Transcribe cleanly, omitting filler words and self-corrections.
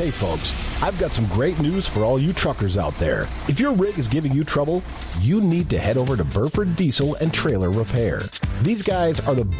Hey folks, I've got some great news for all you truckers out there. If your rig is giving you trouble, you need to head over to Burford Diesel and Trailer Repair. These guys are the